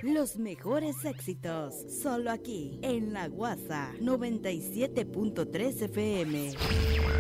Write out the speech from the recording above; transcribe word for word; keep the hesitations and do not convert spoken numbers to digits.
Los mejores éxitos, solo aquí, en La Guasa, noventa y siete punto tres F M.